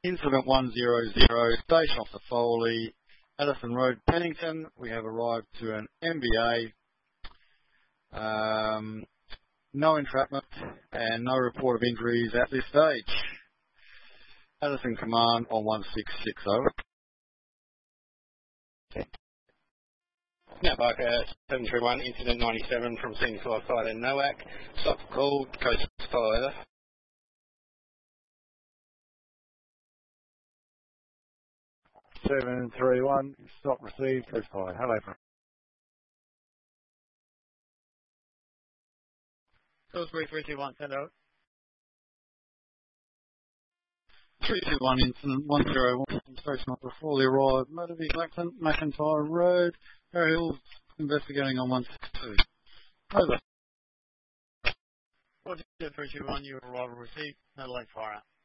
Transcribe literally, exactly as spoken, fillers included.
Incident one zero zero, station off the Foley, Addison Road, Pennington. We have arrived to an M B A. Um, no entrapment and no report of injuries at this stage. Addison Command on one six six zero. Now Barker seven three one, incident ninety-seven from scene firefighter in Nowak. Stop call, coast follow over. seven three one, stop received, coast fire. Hello. three three two one, send out. three two one, incident one zero one, station off the Foley arrived, motor vehicle accident, McIntyre Road, Harry Hills, investigating on one six two. Over. four two three two one, you arrival received, no late fire out.